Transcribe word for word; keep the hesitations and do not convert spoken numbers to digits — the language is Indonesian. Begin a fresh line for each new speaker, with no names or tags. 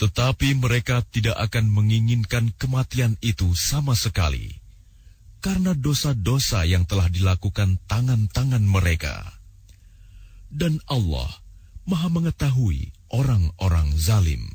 Tetapi mereka tidak akan menginginkan kematian itu sama sekali, karena dosa-dosa yang telah dilakukan tangan-tangan mereka. Dan Allah Maha mengetahui orang-orang zalim.